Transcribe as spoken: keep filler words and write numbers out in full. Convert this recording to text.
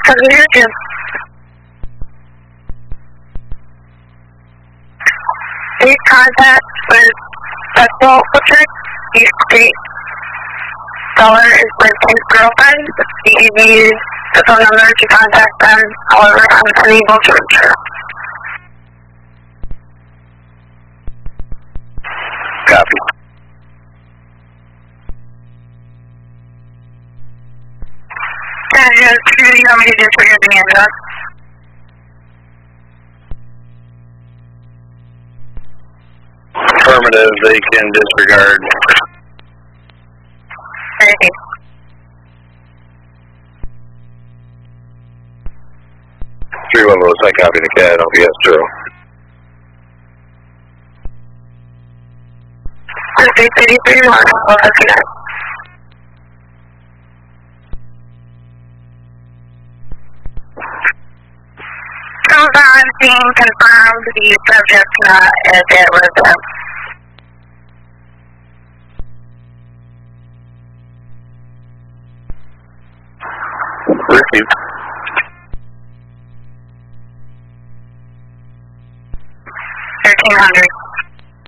Positive. Please contact with Festival Butcher, East Street. Caller is Lincoln's girlfriend. You can use the phone number to contact them. However, I'm unable to reach her. Copy. And just, do you want me to disregard the ambulance? Affirmative, they can disregard. Thank you. three one zero, I copy the C A D, I'll be S zero. six eighty-three, one, one, fifty-nine. Compound being confirmed, the subject not at that residence. Received. thirteen hundred.